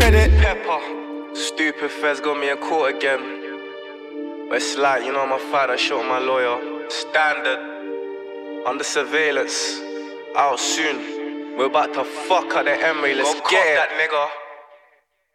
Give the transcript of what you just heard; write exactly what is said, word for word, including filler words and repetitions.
get it. Pepper. Stupid feds got me in court again. But it's like, you know, my father shot my lawyer. Standard. Under surveillance. Out soon. We're about to fuck up the Emery. Let's Go get it. That nigga.